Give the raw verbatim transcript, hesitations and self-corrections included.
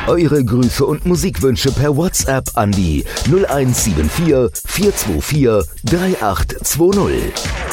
Eure Grüße und Musikwünsche per WhatsApp an die null eins sieben vier vier zwei vier drei acht zwei null.